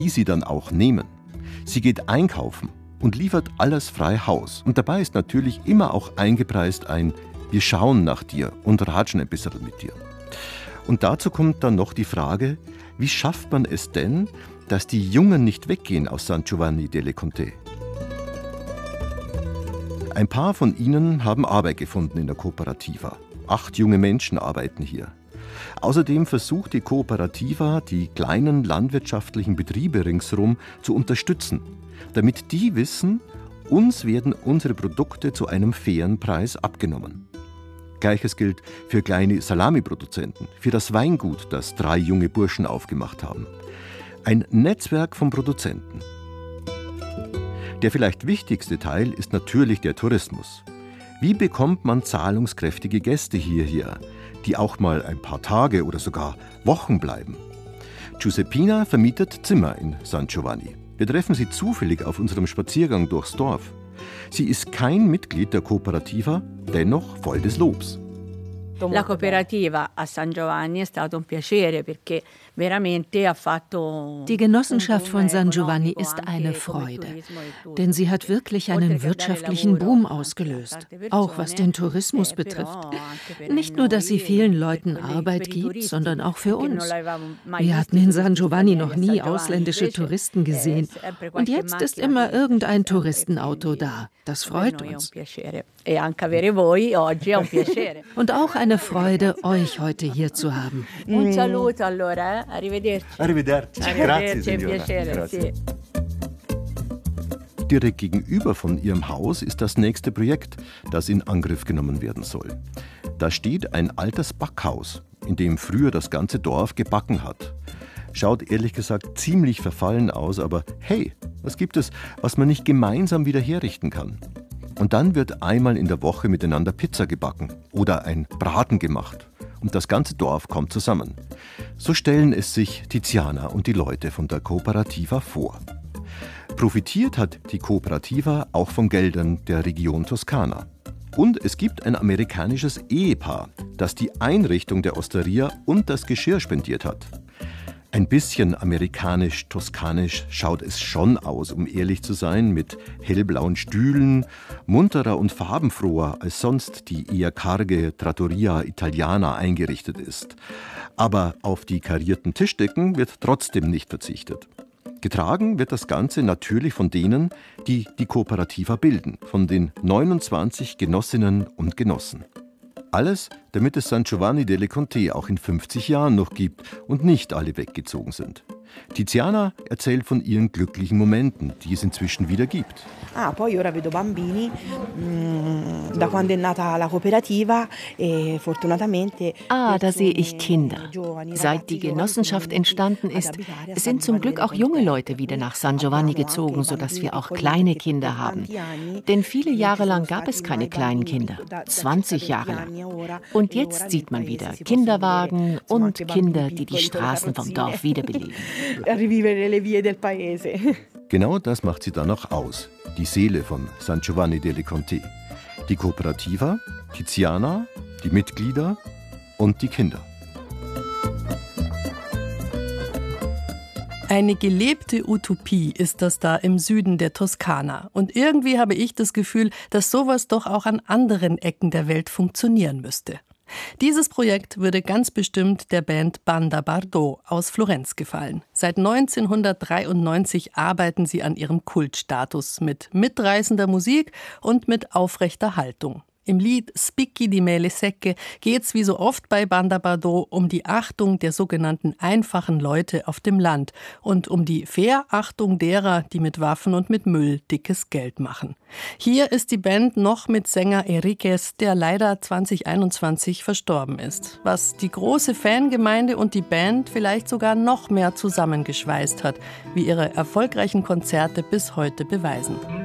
die sie dann auch nehmen. Sie geht einkaufen und liefert alles frei Haus. Und dabei ist natürlich immer auch eingepreist ein „Wir schauen nach dir und ratschen ein bisschen mit dir." Und dazu kommt dann noch die Frage, wie schafft man es denn, dass die Jungen nicht weggehen aus San Giovanni delle Conte? Ein paar von ihnen haben Arbeit gefunden in der Cooperativa. 8 junge Menschen arbeiten hier. Außerdem versucht die Cooperativa, die kleinen landwirtschaftlichen Betriebe ringsherum zu unterstützen, damit die wissen, uns werden unsere Produkte zu einem fairen Preis abgenommen. Gleiches gilt für kleine Salamiproduzenten, für das Weingut, das 3 junge Burschen aufgemacht haben. Ein Netzwerk von Produzenten. Der vielleicht wichtigste Teil ist natürlich der Tourismus. Wie bekommt man zahlungskräftige Gäste hierher, die auch mal ein paar Tage oder sogar Wochen bleiben? Giuseppina vermietet Zimmer in San Giovanni. Wir treffen sie zufällig auf unserem Spaziergang durchs Dorf. Sie ist kein Mitglied der Cooperativa, dennoch voll des Lobs. La cooperativa a San Giovanni è stato un piacere perché veramente ha fatto. Die Genossenschaft von San Giovanni ist eine Freude, denn sie hat wirklich einen wirtschaftlichen Boom ausgelöst, auch was den Tourismus betrifft. Nicht nur, dass sie vielen Leuten Arbeit gibt, sondern auch für uns. Wir hatten in San Giovanni noch nie ausländische Touristen gesehen und jetzt ist immer irgendein Touristenauto da. Das freut uns. Und auch eine Freude, euch heute hier zu haben. Un saluto allora, arrivederci. Arrivederci. Grazie, signora. Grazie. Direkt gegenüber von ihrem Haus ist das nächste Projekt, das in Angriff genommen werden soll. Da steht ein altes Backhaus, in dem früher das ganze Dorf gebacken hat. Schaut ehrlich gesagt ziemlich verfallen aus, aber hey, was gibt es, was man nicht gemeinsam wieder herrichten kann? Und dann wird einmal in der Woche miteinander Pizza gebacken oder ein Braten gemacht. Und das ganze Dorf kommt zusammen. So stellen es sich Tiziana und die Leute von der Cooperativa vor. Profitiert hat die Cooperativa auch von Geldern der Region Toskana. Und es gibt ein amerikanisches Ehepaar, das die Einrichtung der Osteria und das Geschirr spendiert hat. Ein bisschen amerikanisch-toskanisch schaut es schon aus, um ehrlich zu sein, mit hellblauen Stühlen, munterer und farbenfroher als sonst die eher karge Trattoria Italiana eingerichtet ist. Aber auf die karierten Tischdecken wird trotzdem nicht verzichtet. Getragen wird das Ganze natürlich von denen, die die Cooperativa bilden, von den 29 Genossinnen und Genossen. Alles, damit es San Giovanni delle Conte auch in 50 Jahren noch gibt und nicht alle weggezogen sind. Tiziana erzählt von ihren glücklichen Momenten, die es inzwischen wieder gibt. Poi ora vedo bambini da quando è nata la cooperativa e fortunatamente. Da sehe ich Kinder. Seit die Genossenschaft entstanden ist, sind zum Glück auch junge Leute wieder nach San Giovanni gezogen, sodass wir auch kleine Kinder haben. Denn viele Jahre lang gab es keine kleinen Kinder, 20 Jahre lang. Und jetzt sieht man wieder Kinderwagen und Kinder, die die Straßen vom Dorf wiederbeleben. Genau das macht sie dann auch aus, die Seele von San Giovanni delle Conte. Die Cooperativa, Tiziana, die Mitglieder und die Kinder. Eine gelebte Utopie ist das da im Süden der Toskana. Und irgendwie habe ich das Gefühl, dass sowas doch auch an anderen Ecken der Welt funktionieren müsste. Dieses Projekt würde ganz bestimmt der Band Banda Bardot aus Florenz gefallen. Seit 1993 arbeiten sie an ihrem Kultstatus mit mitreißender Musik und mit aufrechter Haltung. Im Lied Spicchi di mele secche geht's wie so oft bei Banda Bardot um die Achtung der sogenannten einfachen Leute auf dem Land und um die Verachtung derer, die mit Waffen und mit Müll dickes Geld machen. Hier ist die Band noch mit Sänger Enriquez, der leider 2021 verstorben ist, was die große Fangemeinde und die Band vielleicht sogar noch mehr zusammengeschweißt hat, wie ihre erfolgreichen Konzerte bis heute beweisen.